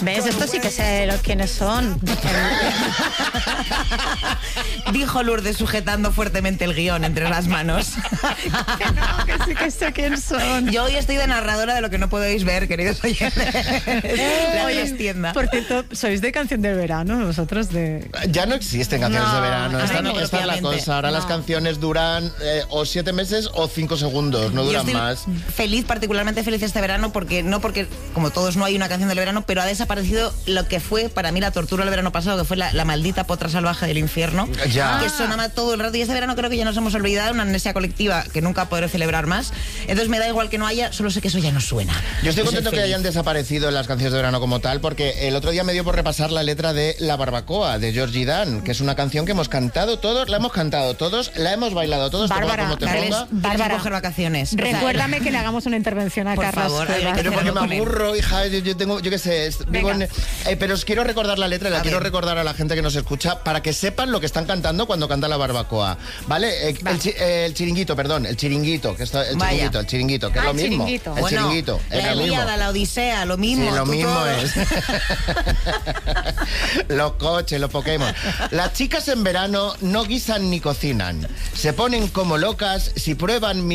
¿Ves? Esto sí que sé quiénes son. Dijo Lourdes sujetando fuertemente el guión entre las manos. Que sí que sé quién son. Yo hoy estoy de narradora de lo que no podéis ver, queridos oyentes. La tienda. Por cierto, ¿sois de canción de verano? Vosotros de... Ya no existen canciones de verano. ahora Esta no, es la propiamente. cosa. Ahora las canciones duran o 7 meses o 5 segundos. No Yo duran estoy más. feliz, particularmente feliz este verano, porque como todos no hay una canción del verano, pero ha desaparecido lo que fue para mí la tortura el verano pasado, que fue la maldita potra salvaje del infierno, Ya. que sonaba todo el rato, y este verano creo que ya nos hemos olvidado, una amnesia colectiva que nunca podré celebrar más. Entonces me da igual que no haya, solo sé que eso ya no suena. Yo estoy Soy contento que feliz. hayan desaparecido las canciones de verano como tal, porque el otro día me dio por repasar la letra de La Barbacoa, de Georgie Dan, que es una canción que hemos cantado todos, la hemos cantado todos, la hemos bailado todos. Bárbara, como te Dale, ponga. Bárbara, coger vacaciones. O sea, recuérdame que le hagamos una intervención a Por Carlos. favor, que hay va a que Pero hacer- porque me con él. aburro, hija, yo tengo, yo qué sé, vivo Venga. pero os quiero recordar la letra, A quiero ver. recordar a la gente que nos escucha para que sepan lo que están cantando cuando canta La Barbacoa, ¿vale? Va. El chiringuito, perdón, el chiringuito, que está, Vaya. el chiringuito, que es Ah, lo mismo. chiringuito. El Bueno, chiringuito, es la lo mismo. Ilíada, la Odisea, lo mismo. Sí, lo tú mismo todo. es. Los coches, los Pokémon. Las chicas en verano no guisan ni cocinan. Se ponen como locas si prueban